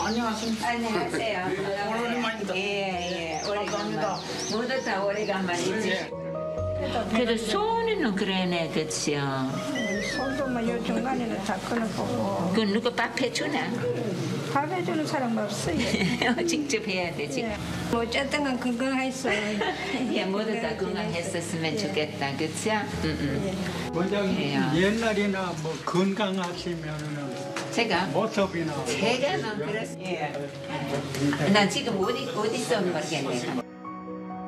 안녕하십니까. 안녕하세요. 오랜만입니다. 예, 감사합니다. 모두 다 오래간만이지. 그래도 소원은 그러네, 그치요? 손도 뭐요 중간에는 다 끊어보고 그 누가 밥 해주나? 밥 해주는 사람 없어요. 직접 해야 되지. 예. 뭐 어쨌든 간 건강했어요. 예, 모두 다 건강했었으면 좋겠다, 그치요? 원장님 예. 옛날이나 뭐 건강하시면은 제가 모습이나 제가 너무 그랬어요. 예. 나 지금 어디 있어 모르겠네.